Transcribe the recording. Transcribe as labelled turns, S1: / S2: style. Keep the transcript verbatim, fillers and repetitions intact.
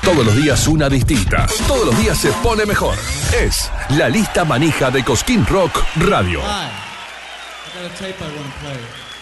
S1: Todos los días una distinta. Todos los días se pone mejor. Es la lista manija de Cosquín Rock Radio.
S2: Hi. I got a tape I want to play.